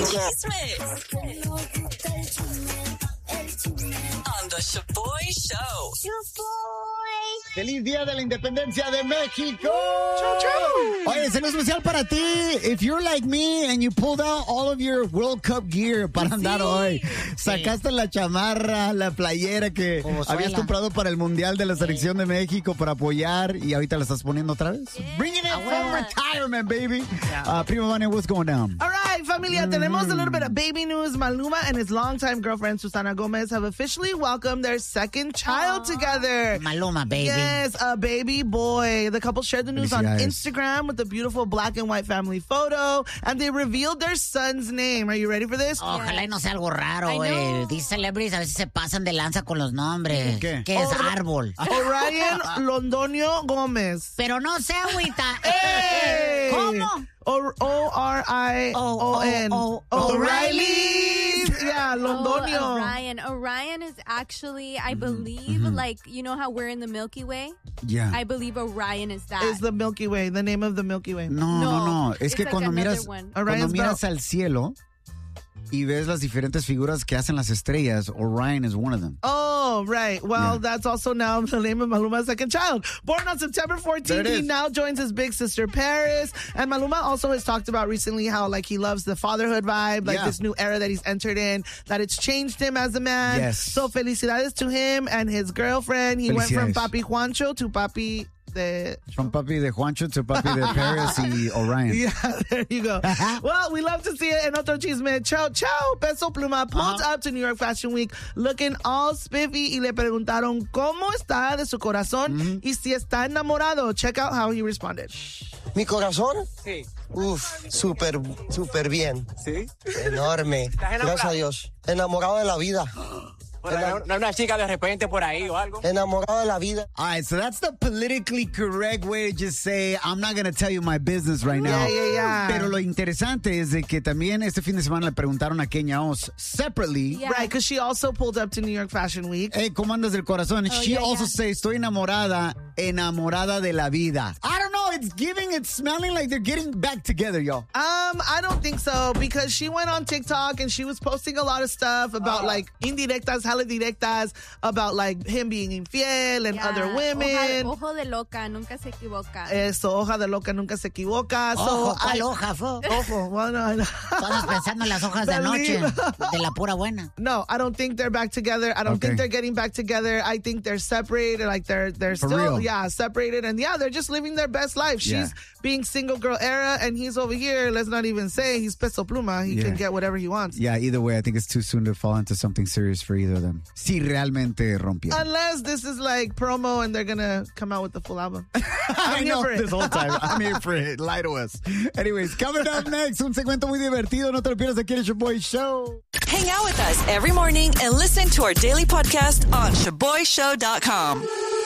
On the Shaboy Show. ¡Feliz Día de la Independencia de México! Oye, es especial para ti. If you're like me and you pulled out all of your World Cup gear para andar hoy, sacaste la chamarra, la playera que habías comprado para el Mundial de la Selección de México para apoyar y ahorita la estás poniendo otra vez. Bringing it from retirement, baby. Prima Vane, what's going down? All right, familia, tenemos a little bit of baby news. Maluma and his longtime girlfriend, Susana Gomez, have officially welcomed their second child together. Maluma, baby. Yes, a baby boy. The couple shared the news on Instagram with a beautiful black and white family photo, and they revealed their son's name. Are you ready for this? Ojalá y no sea algo raro, güey. These celebrities a veces se pasan de lanza con los nombres. ¿Qué? ¿Qué es árbol? Orion Londonio Gómez. Pero no sé, agüita. Hey! ¿Cómo? O-R-I-O-N. O'Reilly. Yeah, Londonio. Orion is actually, I believe, like, you know how we're in the Milky Way? Yeah. I believe Orion is that. Is the Milky Way, the name of the Milky Way. No. Es que like cuando miras Orion's al cielo y ves las diferentes figuras que hacen las estrellas, Orion is one of them. Oh, right. Well, that's also now the name of Maluma's second child. Born on September 14th, he now joins his big sister, Paris. And Maluma also has talked about recently how, like, he loves the fatherhood vibe, like this new era that he's entered in, that it's changed him as a man. Yes. So, felicidades to him and his girlfriend. He went from Papi Juancho to Papi From Papi de Juancho to Papi de Paris y Orion. Yeah, there you go. Well, we love to see it. En otro chisme, Chao Peso Pluma pulled up to New York Fashion Week looking all spiffy y le preguntaron cómo está de su corazón y si está enamorado. Check out how he responded. ¿Mi corazón? Sí. Uf, súper bien. ¿Sí? Enorme. Gracias a Dios. Enamorado de la vida. No una chica de repente por ahí o algo. Enamorado de la vida. All right, so that's the politically correct way to just say, I'm not going to tell you my business right now. Yeah. Pero lo interesante es de que también este fin de semana le preguntaron a Kenya Oz separately. Yeah. Right, because she also pulled up to New York Fashion Week. Hey, ¿cómo andas del corazón? She also says, estoy enamorada de la vida. I don't know, it's smelling like they're getting back together, y'all. I don't think so, because she went on TikTok and she was posting a lot of stuff about like indirectas, hella directas, about like him being infiel and other women. Ojo de loca, nunca se equivoca. Eso, hoja de loca nunca se equivoca. Ojo, ¿cuál hoja, fo? Ojo, well, no. Todas pensando en las hojas de anoche, de la pura buena. No, I don't think they're back together. I don't think they're getting back together. I think they're separated, like they're still, separated. And they're just living their best life. She's being single girl era, and he's over here, let's not even say he's Peso Pluma. He can get whatever he wants. Yeah, either way, I think it's too soon to fall into something serious for either of them. Si realmente rompieron. Unless this is like promo and they're gonna come out with the full album. I know this whole time. I'm here for it. Lie to us. Anyways, coming up next, un segmento muy divertido. No te lo pierdas aquí en el Shaboy Show. Hang out with us every morning and listen to our daily podcast on ShaboyShow.com.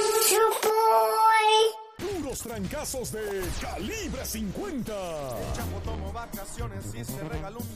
Puros trancazos de Calibre 50.